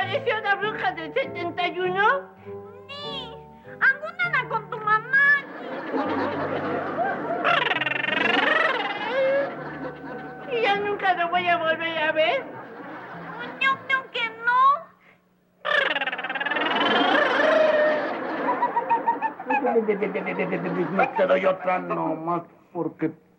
apareció la bruja del 71? Ni. Angúnala con tu mamá. ¿Y ya nunca lo voy a volver a ver? Yo creo que no. No te doy otra nomás porque